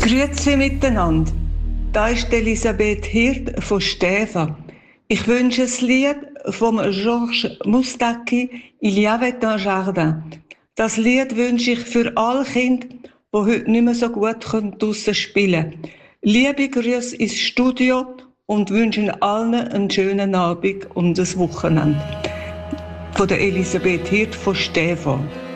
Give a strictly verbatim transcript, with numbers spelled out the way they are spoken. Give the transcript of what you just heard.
Grüezi miteinander. Da ist Elisabeth Hirt von Stäfa. Ich wünsche ein Lied von Georges Moustaki, Il y avait un jardin. Das Lied wünsche ich für alle Kinder, die heute nicht mehr so gut draussen spielen können. Liebe Grüße ins Studio und wünsche allen einen schönen Abend und ein Wochenende. Von der Elisabeth Hirt von Stäfa.